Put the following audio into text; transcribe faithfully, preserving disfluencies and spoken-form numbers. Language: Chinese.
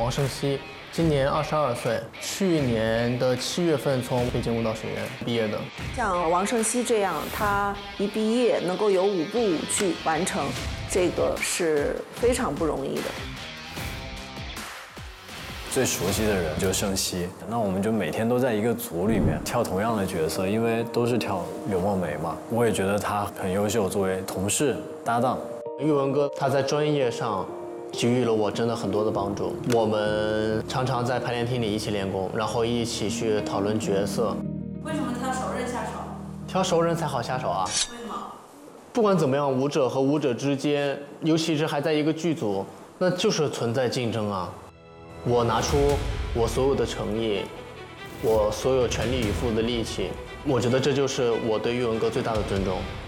王胜熙，今年二十二岁，去年的七月份从北京舞蹈学院毕业的。 像王胜熙这样，他一毕业能够有五部舞剧完成，这个是非常不容易的。 最熟悉的人就是胜熙，那我们就每天都在一个组里面跳同样的角色，因为都是跳柳梦梅嘛。我也觉得他很优秀，作为同事搭档。 玉文哥他在专业上给予了我真的很多的帮助，我们常常在排练厅里一起练功，然后一起去讨论角色。 为什么挑熟人下手？ 挑熟人才好下手啊！ 为什么？ 不管怎么样，舞者和舞者之间，尤其是还在一个剧组，那就是存在竞争啊。我拿出我所有的诚意，我所有全力以赴的力气，我觉得这就是我对玉文哥最大的尊重。